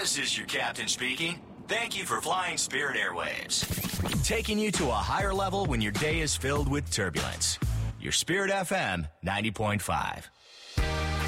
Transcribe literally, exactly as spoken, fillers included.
This is your captain speaking. Thank you for flying Spirit Airwaves. Taking you to a higher level when your day is filled with turbulence. Your Spirit F M ninety point five.